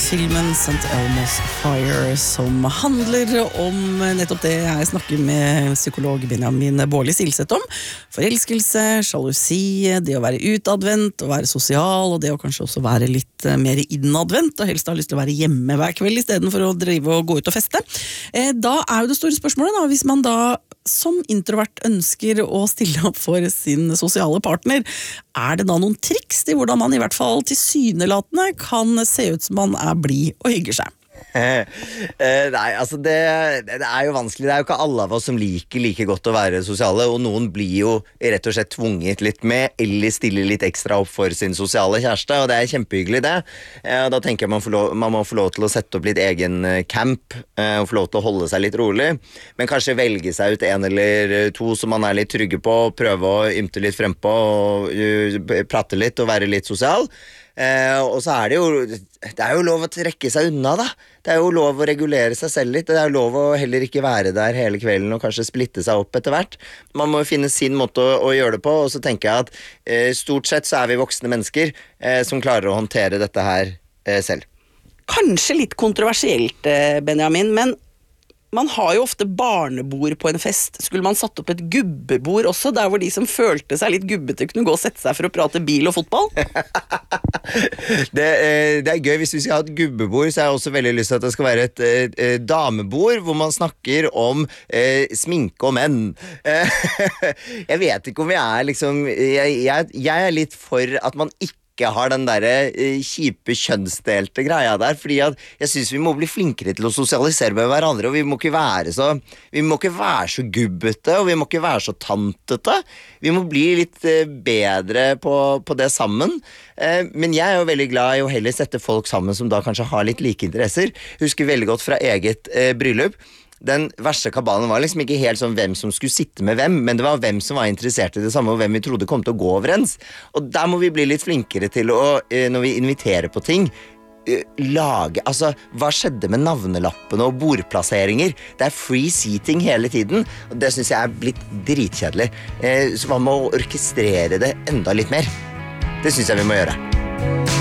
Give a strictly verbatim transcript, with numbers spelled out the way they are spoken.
filmen Saint Elmo's Fire, som handler om nettopp det jeg snakker med psykolog Benjamin Bårli Silseth om. Forelskelse, sjalusi, det å være utadvendt, å være sosial, og det å kanskje også være litt mer innadvendt, og helst ha lyst til å være hjemme hver kveld i stedet for å drive og gå ut og feste. Da er jo det store spørsmålet, da, hvis man da som introvert ønsker å stille opp for sin sosiale partner, er det da noen triks til hvordan man i hvert fall tilsynelatende kan se ut som man er blid og hygger seg? Eh, nei, altså det, det er jo vanskelig. Det er jo ikke alle av oss som liker like godt å være sosiale, og noen blir jo rett og slett tvunget litt med, eller stiller litt ekstra opp for sin sosiale kjæreste, og det er kjempehyggelig det. Eh, da tenker jeg man, får lov, man må få lov til å sette opp litt egen camp, eh, og få lov til å holde seg litt rolig, men kanskje velge seg ut en eller to som man er litt trygge på, prøve å ymte litt frempå, og uh, prate litt og være litt sosial. Eh, og så er det jo det er jo lov å trekke seg unna da. Det er jo lov å regulere seg selv litt. Det er jo lov å heller ikke være der hele kvelden og kanskje splitte seg opp etter hvert. Man må jo finne sin måte å, å gjøre det på, og så tenker jeg at eh, stort sett så er vi voksne mennesker eh, som klarer å håndtere dette her eh, selv. Kanskje litt kontroversielt, Benjamin, men man har jo ofte barnebord på en fest. Skulle man satt opp et gubbebord også, der hvor de som følte seg litt gubbete kunne gå og sette seg for å prate bil og fotball? det, eh, det er gøy. Hvis vi skal ha et gubbebord, så har jeg også veldig lyst til at det skal være et eh, damebord, hvor man snakker om eh, sminke og menn. jeg vet ikke om jeg er liksom jeg, jeg, jeg er litt for at man ikke ikke har den der uh, kjipe kjønnsdelte greia der, fordi at jeg synes vi må bli flinkere til å sosialisere med hverandre, og vi må ikke være så vi må ikke være så gubbete, og vi må ikke være så tantete. Vi må bli litt uh, bedre på, på det sammen. Uh, men jeg er jo veldig glad i å heller sette folk sammen som da kanskje har litt like interesser. Husker veldig godt fra eget uh, bryllup. Den verste kabalen var liksom ikke helt sånn hvem som skulle sitte med hvem, men det var hvem som var interessert i det samme, og hvem vi trodde kom til å gå overens. Og der må vi bli litt flinkere til å, når vi inviterer på ting, lage, altså, hva skjedde med navnelappene og bordplasseringer? Det er free seating hele tiden, og det synes jeg er blitt dritkjedelig. Så man må orkestrere det enda litt mer. Det synes jeg vi må gjøre.